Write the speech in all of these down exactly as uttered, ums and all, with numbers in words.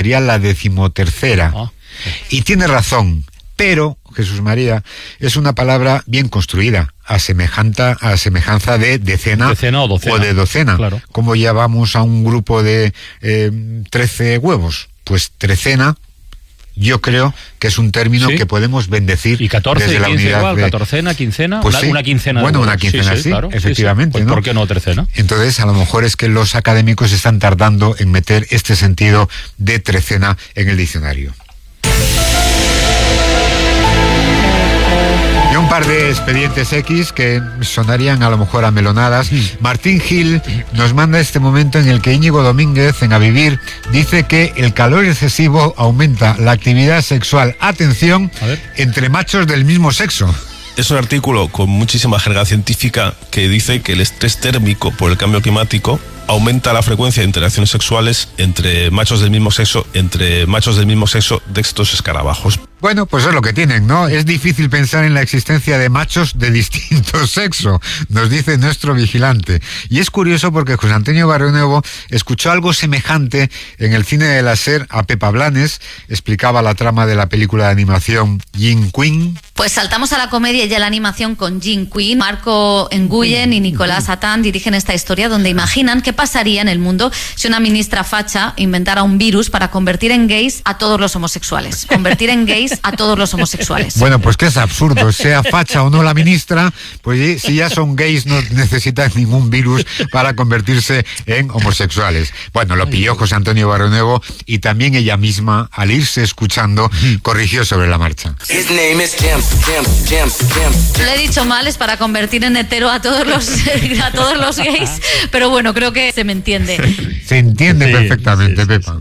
sería la decimotercera. Oh. Y tiene razón, pero, Jesús María, es una palabra bien construida, a semejanza, a semejanza de decena, decena o, docena. o de docena. Claro. Como llamamos a un grupo de eh, trece huevos, pues trecena, yo creo que es un término ¿sí? que podemos bendecir. Y catorce, desde la quince unidad igual, de... catorcena, quincena, pues una, sí. una quincena. Bueno, de una quincena sí, sí, sí claro, sí, efectivamente, sí. Pues, ¿no? ¿por qué no trecena? Entonces, a lo mejor es que los académicos están tardando en meter este sentido de trecena en el diccionario. Y un par de expedientes X que sonarían a lo mejor a melonadas. Mm. Martín Gil nos manda este momento en el que Íñigo Domínguez, en A Vivir, dice que el calor excesivo aumenta la actividad sexual, atención, entre machos del mismo sexo. Es un artículo con muchísima jerga científica que dice que el estrés térmico por el cambio climático aumenta la frecuencia de interacciones sexuales entre machos del mismo sexo, entre machos del mismo sexo de estos escarabajos. Bueno, pues es lo que tienen, ¿no? Es difícil pensar en la existencia de machos de distinto sexo, nos dice nuestro vigilante. Y es curioso porque José Antonio Barrionuevo escuchó algo semejante en el cine de la SER a Pepa Blanes, explicaba la trama de la película de animación Jin Quinn. Pues saltamos a la comedia y a la animación con Jin Quinn. Marco Nguyen y Nicolás Atán dirigen esta historia donde imaginan qué pasaría en el mundo si una ministra facha inventara un virus para convertir en gays a todos los homosexuales. Convertir en gays a todos los homosexuales. Bueno, pues que es absurdo, sea facha o no la ministra, pues si ya son gays no necesitan ningún virus para convertirse en homosexuales. Bueno, lo pilló José Antonio Barrionuevo y también ella misma, al irse escuchando, corrigió sobre la marcha. Lo he dicho mal, es para convertir en hetero a todos los a todos los gays, pero bueno, creo que se me entiende. Se entiende sí, perfectamente, sí, sí, Pepa.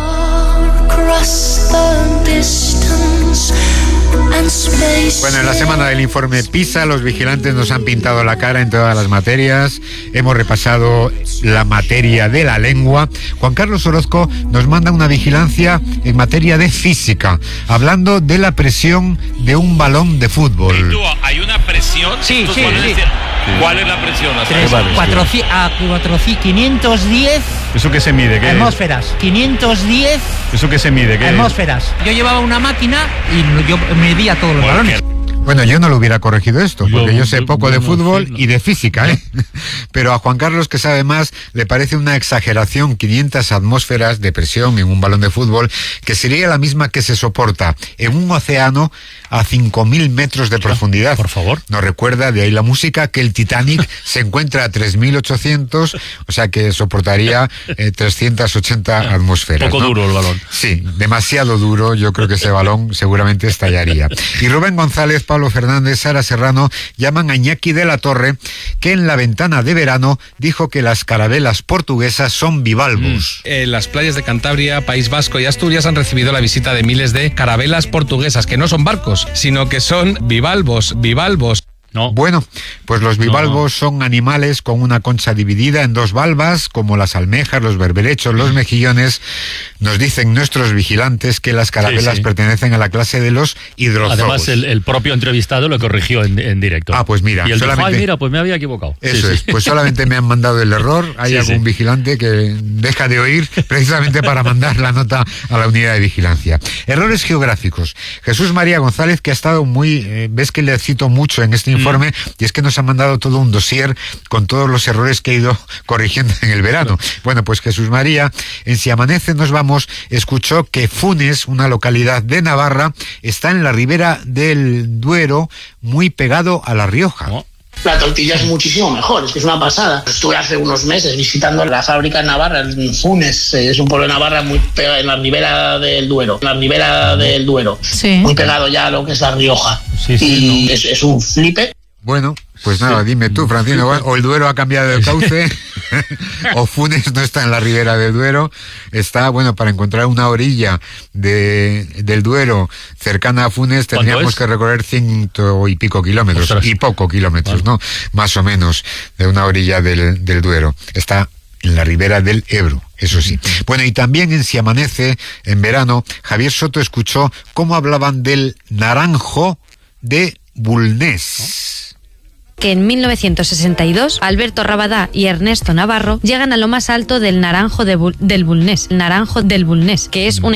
Bueno, en la semana del informe PISA, los vigilantes nos han pintado la cara en todas las materias. Hemos repasado la materia de la lengua. Juan Carlos Orozco nos manda una vigilancia en materia de física, hablando de la presión de un balón de fútbol. ¿Tú, ¿Hay una presión? Sí, sí, sí. ¿Cuál es la presión? quinientos diez ¿Eso qué se mide? ¿Qué? Atmósferas. quinientos diez ¿Eso qué se mide? ¿Qué? Atmósferas. Yo llevaba una máquina y yo medía todos los bueno, balones. Bueno, yo no lo hubiera corregido esto, porque yo, yo sé poco de fútbol y de física, ¿eh? Pero a Juan Carlos, que sabe más, le parece una exageración quinientas atmósferas de presión en un balón de fútbol, que sería la misma que se soporta en un océano a cinco mil metros de profundidad. Por favor. Nos recuerda, de ahí la música, que el Titanic se encuentra a tres mil ochocientos, o sea que soportaría eh, trescientas ochenta atmósferas. Poco ¿no? duro el balón. Sí, demasiado duro, yo creo que ese balón seguramente estallaría. Y Rubén González, Pablo Fernández, Sara Serrano llaman a Iñaki de la Torre, que en la ventana de verano dijo que las carabelas portuguesas son bivalvos. Mm. En las playas de Cantabria, País Vasco y Asturias han recibido la visita de miles de carabelas portuguesas, que no son barcos, sino que son bivalvos, bivalvos. No. Bueno, pues los bivalvos no, no. son animales con una concha dividida en dos valvas, como las almejas, los berberechos, los mejillones. Nos dicen nuestros vigilantes que las carabelas sí, sí. pertenecen a la clase de los hidrozoos. Además, el, el propio entrevistado lo corrigió en, en directo. Ah, pues mira. Y él solamente... dijo, ay, mira, pues me había equivocado. Eso sí, es, sí. pues solamente me han mandado el error. Hay sí, algún sí. vigilante que deja de oír precisamente para mandar la nota a la unidad de vigilancia. Errores geográficos. Jesús María González, que ha estado muy... Eh, ves que le cito mucho en este informe, mm. y es que nos han mandado todo un dossier con todos los errores que he ido corrigiendo en el verano. Claro. Bueno, pues Jesús María, en Si Amanece Nos Vamos, escuchó que Funes, una localidad de Navarra, está en la ribera del Duero, muy pegado a La Rioja. Oh. La tortilla es muchísimo mejor, es que es una pasada. Estuve hace unos meses visitando la fábrica en Navarra, en Funes, es un pueblo de Navarra muy pegado, en la ribera del Duero, en la ribera del Duero, sí. muy pegado ya a lo que es La Rioja. Sí, sí, y no. es, es un flipe. Bueno, pues nada, dime tú, Francino, o el Duero ha cambiado de cauce, o Funes no está en la ribera del Duero, está, bueno, para encontrar una orilla de, del Duero cercana a Funes tendríamos que recorrer ciento y pico kilómetros, Ostras. y poco kilómetros, vale. ¿no? Más o menos, de una orilla del, del Duero. Está en la ribera del Ebro, eso sí. Bueno, y también en Si Amanece, en verano, Javier Soto escuchó cómo hablaban del naranjo de Bulnes. Que en mil novecientos sesenta y dos Alberto Rabadá y Ernesto Navarro llegan a lo más alto del Naranjo de Bul- del Bulnes, Naranjo del Bulnes, que es una